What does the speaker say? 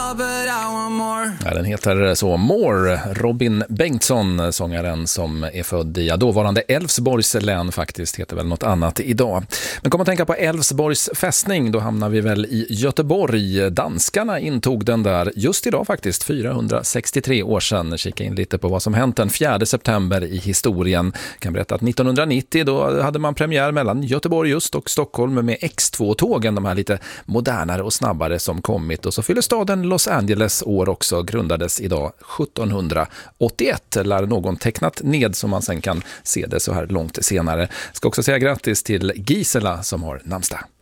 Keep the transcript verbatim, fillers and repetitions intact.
but I want more. Ja, den heter så More. Robin Bengtsson, sångaren som är född i ja, dåvarande Älvsborgs län faktiskt, heter väl något annat idag. Men kom att tänka på Älvsborgs fästning, då hamnar vi väl i Göteborg. Danskarna intog den där just idag faktiskt, fyrahundrasextiotre år sedan. Kika in lite på vad som hänt den fjärde september i historien. Jag kan berätta att nittonhundranittio då hade man premiär mellan Göteborg just och Stockholm med X två-tågen, de här lite modernare och snabbare som kommit. Och så fyller staden Los Angeles år också, grundades idag sjuttonhundraåttioett, eller någon tecknat ned som man sen kan se det så här långt senare. Ska också säga grattis till Gisela som har namnsdag.